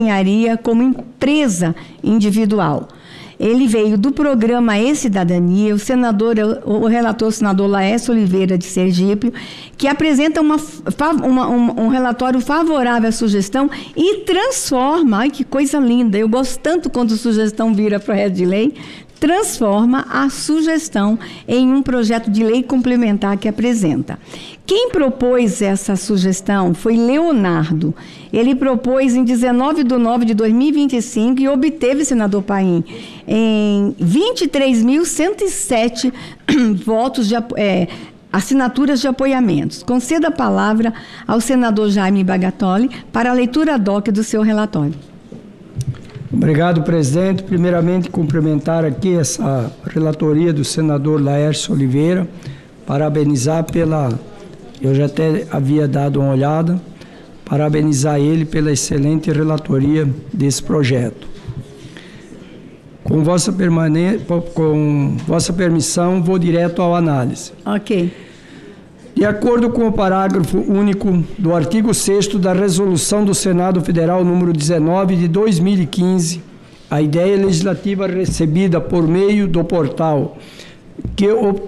engenharia como empresa individual. Ele veio do programa E-Cidadania, o relator, o senador Laércio Oliveira, de Sergipe, que apresenta um relatório favorável à sugestão e transforma, ai que coisa linda, eu gosto tanto quando a sugestão vira projeto de lei, transforma a sugestão em um projeto de lei complementar que apresenta. Quem propôs essa sugestão foi Leonardo. Ele propôs em 19 de nove de 2025 e obteve, senador Paim, em 23.107 votos assinaturas de apoiamentos. Conceda a palavra ao senador Jaime Bagatoli para a leitura ad hoc do seu relatório. Obrigado, presidente. Primeiramente, cumprimentar aqui essa relatoria do senador Laércio Oliveira, parabenizar eu já até havia dado uma olhada, parabenizar ele pela excelente relatoria desse projeto. Com vossa permissão, vou direto à análise. Ok. De acordo com o parágrafo único do artigo 6º da Resolução do Senado Federal número 19 de 2015, a ideia legislativa recebida por meio do portal que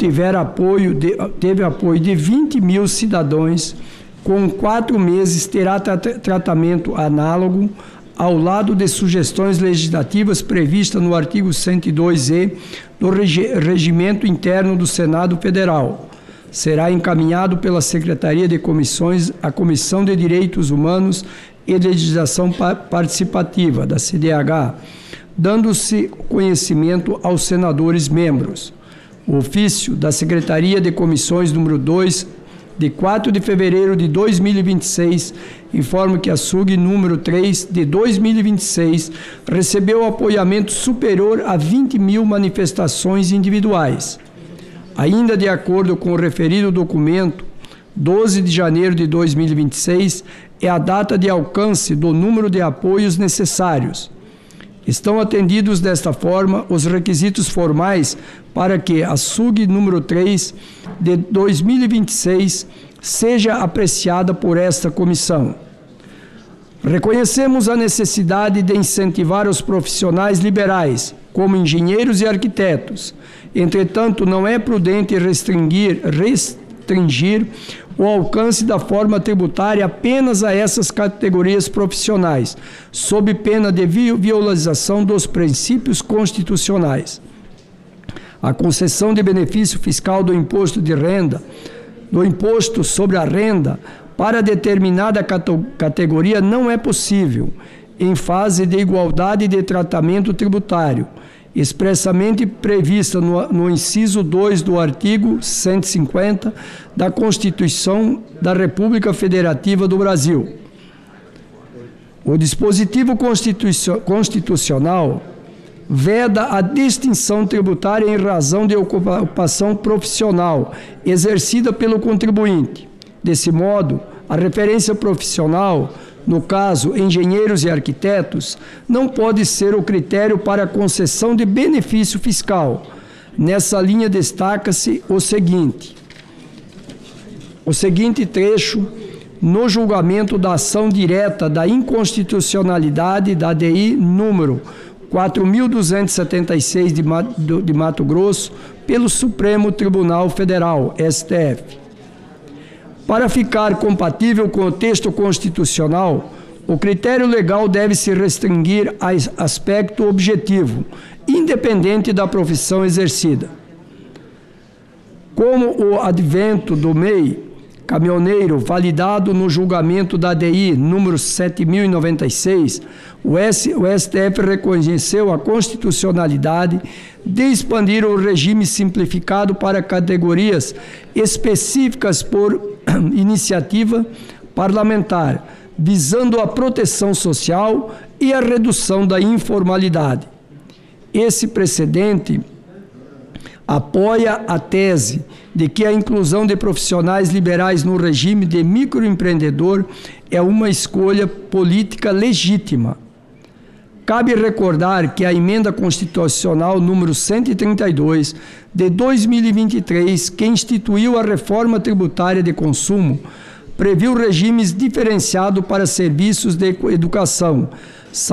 teve apoio de 20 mil cidadãos, com 4 meses terá tratamento análogo ao lado de sugestões legislativas previstas no artigo 102-E do Regimento Interno do Senado Federal. Será encaminhado pela Secretaria de Comissões à Comissão de Direitos Humanos e Legislação Participativa, da CDH, dando-se conhecimento aos senadores membros. O ofício da Secretaria de Comissões número 2, de 4 de fevereiro de 2026, informa que a SUG número 3 de 2026 recebeu apoiamento superior a 20 mil manifestações individuais. Ainda de acordo com o referido documento, 12 de janeiro de 2026 é a data de alcance do número de apoios necessários. Estão atendidos desta forma os requisitos formais para que a SUG número 3 de 2026 seja apreciada por esta comissão. Reconhecemos a necessidade de incentivar os profissionais liberais, como engenheiros e arquitetos. Entretanto, não é prudente restringir o alcance da forma tributária apenas a essas categorias profissionais, sob pena de violação dos princípios constitucionais. A concessão de benefício fiscal do imposto sobre a renda, para determinada categoria não é possível, em fase de igualdade de tratamento tributário, expressamente prevista no inciso 2 do artigo 150 da Constituição da República Federativa do Brasil. O dispositivo constitucional veda a distinção tributária em razão de ocupação profissional exercida pelo contribuinte. Desse modo, a referência profissional, no caso, engenheiros e arquitetos, não pode ser o critério para a concessão de benefício fiscal. Nessa linha destaca-se o seguinte trecho: no julgamento da ação direta da inconstitucionalidade da ADI número 4.276 de Mato Grosso, pelo Supremo Tribunal Federal, STF. Para ficar compatível com o texto constitucional, o critério legal deve se restringir a aspecto objetivo, independente da profissão exercida. Como o advento do MEI caminhoneiro validado no julgamento da ADI número 7.096, o STF reconheceu a constitucionalidade de expandir o regime simplificado para categorias específicas por iniciativa parlamentar, visando a proteção social e a redução da informalidade. Esse precedente apoia a tese de que a inclusão de profissionais liberais no regime de microempreendedor é uma escolha política legítima. Cabe recordar que a emenda constitucional número 132 de 2023, que instituiu a reforma tributária de consumo, previu regimes diferenciados para serviços de educação,